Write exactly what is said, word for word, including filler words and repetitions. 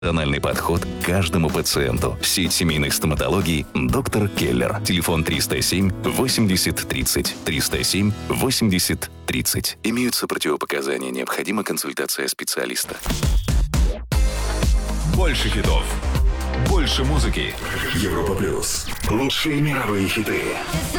Профессиональный подход к каждому пациенту. Сеть семейных стоматологий «Доктор Келлер». Телефон триста семь восемьдесят тридцать. триста семь восемьдесят тридцать. Имеются противопоказания. Необходима консультация специалиста. Больше хитов. Больше музыки. Европа плюс. Лучшие мировые хиты.